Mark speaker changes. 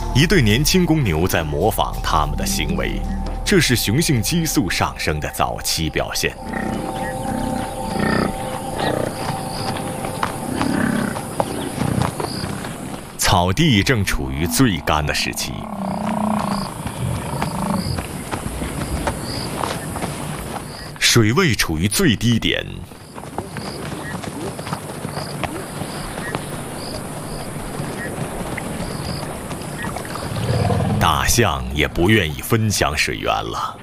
Speaker 1: 一对年轻公牛在模仿它们的行为，这是雄性激素上升的早期表现。草地正处于最干的时期，水位处于最低点，大象也不愿意分享水源了。